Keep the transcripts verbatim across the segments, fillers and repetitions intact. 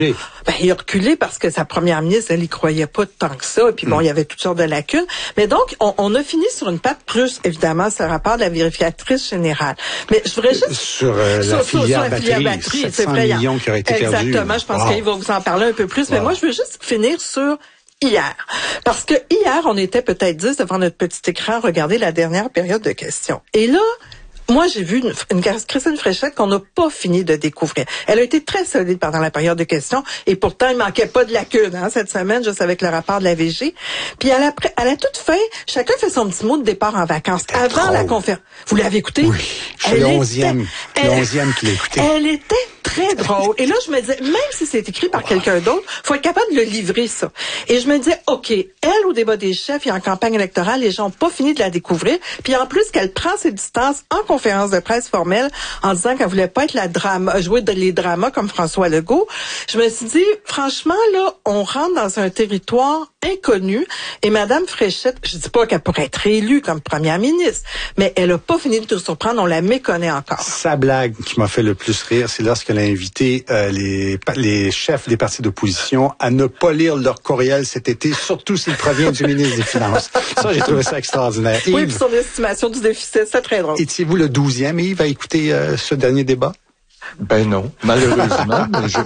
Ben, il a reculé parce que sa première ministre, elle y croyait pas tant que ça. Et puis bon, mm. il y avait toutes sortes de lacunes. Mais donc, on, on a fini sur une patte plus, évidemment, ce rapport de la vérificatrice générale. Mais je voudrais juste... Sur, euh, sur, la, filière sur la batterie, filière batterie, sept cents millions qui auraient été Exactement, perdus. Exactement, je pense wow. qu'il va vous en parler un peu plus. Wow. Mais moi, je veux juste finir sur... hier. Parce que hier, on était peut-être dix devant notre petit écran à regarder la dernière période de questions. Et là, moi, j'ai vu une, une Christine Fréchette qu'on n'a pas fini de découvrir. Elle a été très solide pendant la période de questions et pourtant, il manquait pas de lacunes hein, cette semaine, juste avec le rapport de la V G. Puis à la, à la toute fin, chacun fait son petit mot de départ en vacances. C'était avant drôle. La conférence. Vous l'avez écouté? Oui, je suis le onzième. Le onzième qui l'a écouté. Elle était très drôle. Et là, je me disais, même si c'est écrit par quelqu'un d'autre, faut être capable de le livrer, ça. Et je me disais, OK, elle, au débat des chefs et en campagne électorale, les gens n'ont pas fini de la découvrir. Puis en plus, qu'elle prend ses distances en conférence de presse formelle en disant qu'elle voulait pas être la drama, jouer de les dramas comme François Legault. Je me suis dit, franchement, là, on rentre dans un territoire inconnu. Et Madame Fréchette, je dis pas qu'elle pourrait être réélue comme première ministre, mais elle a pas fini de tout surprendre, on la méconnaît encore. Sa blague qui m'a fait le plus rire, c'est lorsqu'elle a invité euh, les, les chefs des partis d'opposition à ne pas lire leur courriel cet été, surtout s'il provient du ministre des Finances. Ça, j'ai trouvé ça extraordinaire. Oui, puis son estimation du déficit, c'est très drôle. Étiez-vous le douzième, Yves, à écouter euh, ce dernier débat? Ben non, malheureusement, mais je,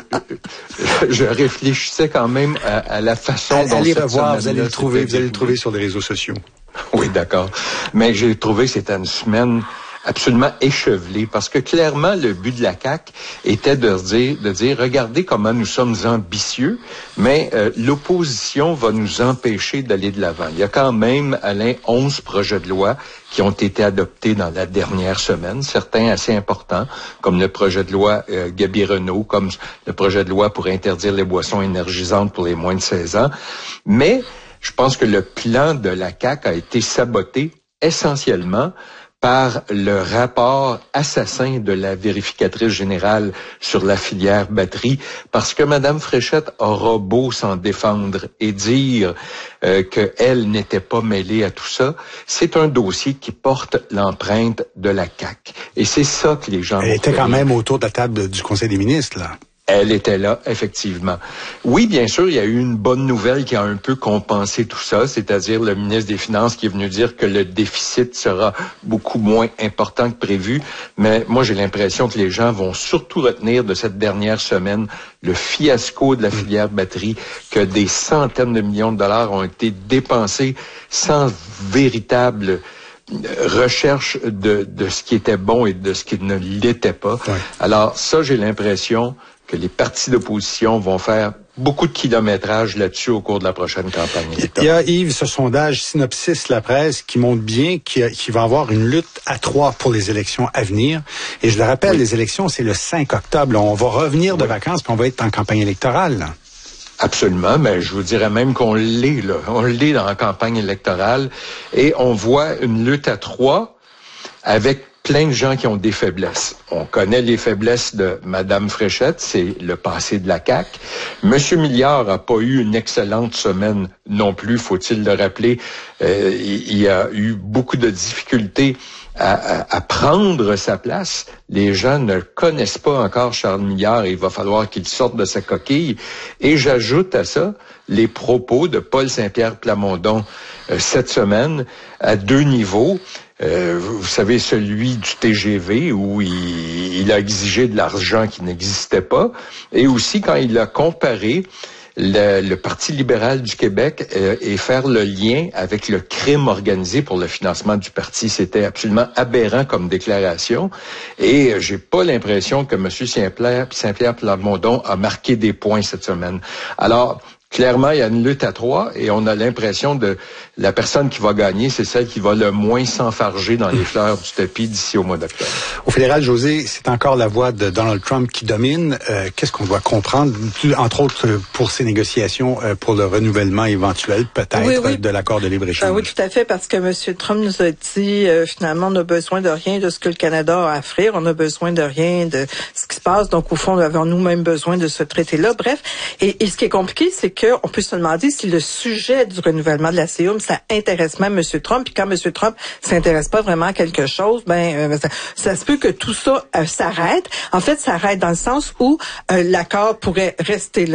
je réfléchissais quand même à, à la façon allez dont allez cette revoir, vous allez le trouver, vous allez le déroulée. trouver sur les réseaux sociaux. Oui, d'accord. Mais j'ai trouvé que c'était une semaine absolument échevelée parce que clairement le but de la C A Q était de dire, de dire, regardez comment nous sommes ambitieux, mais euh, l'opposition va nous empêcher d'aller de l'avant. Il y a quand même, Alain, onze projets de loi qui ont été adoptés dans la dernière semaine, certains assez importants, comme le projet de loi euh, Gaby-Renault, comme le projet de loi pour interdire les boissons énergisantes pour les moins de seize ans. Mais je pense que le plan de la C A Q a été saboté essentiellement par le rapport assassin de la vérificatrice générale sur la filière batterie, parce que Mme Fréchette aura beau s'en défendre et dire euh, qu'elle n'était pas mêlée à tout ça, c'est un dossier qui porte l'empreinte de la C A Q. Et c'est ça que les gens... Elle était quand même autour de la table du Conseil des ministres, là. Elle était là, effectivement. Oui, bien sûr, il y a eu une bonne nouvelle qui a un peu compensé tout ça, c'est-à-dire le ministre des Finances qui est venu dire que le déficit sera beaucoup moins important que prévu. Mais moi, j'ai l'impression que les gens vont surtout retenir de cette dernière semaine le fiasco de la filière batterie, que des centaines de millions de dollars ont été dépensés sans véritable recherche de, de ce qui était bon et de ce qui ne l'était pas. Ouais. Alors ça, j'ai l'impression que les partis d'opposition vont faire beaucoup de kilométrage là-dessus au cours de la prochaine campagne électorale. Il y a, Yves, ce sondage Synopsis La Presse qui montre bien qu'il, qu'il va y avoir une lutte à trois pour les élections à venir. Et je le rappelle, oui. les élections, c'est le cinq octobre. On va revenir de oui. vacances puis on va être en campagne électorale. Là. Absolument, mais je vous dirais même qu'on l'est, là. On l'est dans la campagne électorale. Et on voit une lutte à trois avec plein de gens qui ont des faiblesses. On connaît les faiblesses de Mme Fréchette, c'est le passé de la C A Q. Monsieur Milliard a pas eu une excellente semaine non plus, faut-il le rappeler. Euh, il, il a eu beaucoup de difficultés à, à, à prendre sa place. Les gens ne connaissent pas encore Charles Milliard et il va falloir qu'il sorte de sa coquille. Et j'ajoute à ça les propos de Paul Saint-Pierre Plamondon euh, cette semaine à deux niveaux. Euh, vous savez, celui du T G V où il, il a exigé de l'argent qui n'existait pas, et aussi quand il a comparé le, le Parti libéral du Québec euh, et faire le lien avec le crime organisé pour le financement du parti. C'était absolument aberrant comme déclaration, et euh, j'ai pas l'impression que M. Saint-Pierre, Saint-Pierre Plamondon a marqué des points cette semaine. Alors, clairement, il y a une lutte à trois et on a l'impression de la personne qui va gagner, c'est celle qui va le moins s'enfarger dans les fleurs du tapis d'ici au mois d'octobre. Au fédéral, José, c'est encore la voix de Donald Trump qui domine. Euh, qu'est-ce qu'on doit comprendre, entre autres pour ces négociations, euh, pour le renouvellement éventuel, peut-être, oui, oui. de l'accord de libre-échange? Ah oui, tout à fait, parce que M. Trump nous a dit, euh, finalement, on n'a besoin de rien de ce que le Canada a à offrir, on a besoin de rien de ce qui se passe, donc au fond, nous avons nous-mêmes besoin de ce traité-là. Bref, et, et ce qui est compliqué, c'est qu'on peut se demander si le sujet du renouvellement de la C I U M, ça intéresse même M. Trump. Puis quand M. Trump s'intéresse pas vraiment à quelque chose, ben euh, ça, ça se peut que tout ça euh, s'arrête. En fait, ça arrête dans le sens où euh, l'accord pourrait rester là.